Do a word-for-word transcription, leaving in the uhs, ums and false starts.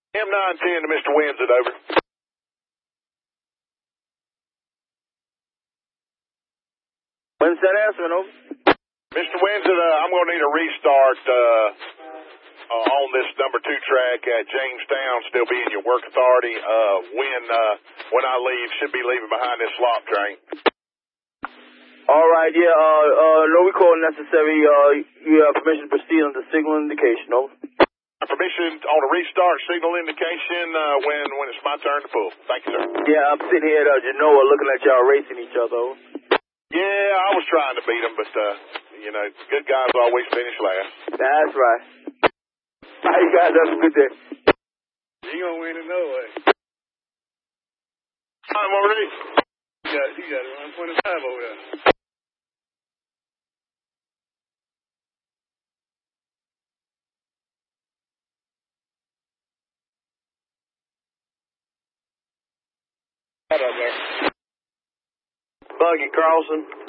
M nine ten to Mister Windsor, over. When's that answer, over? Mister Windsor, uh, I'm going to need a restart uh, uh, on this number two track at Jamestown. Still be in your work authority. Uh, when uh, when I leave, should be leaving behind this slop train. All right, yeah, uh, uh, no recall necessary. Uh, you have permission to proceed on the signal indication, over. Permission on a restart signal indication uh, when when it's my turn to pull. Thank you, sir. Yeah, I'm sitting here at uh, Genoa looking at y'all racing each other, over. Yeah, I was trying to beat them, but, uh, you know, good guys always finish last. That's right. All right, you guys have a good day. You gonna win it no way. I'm already. You got, you got one twenty-five over there. Buggy crossing.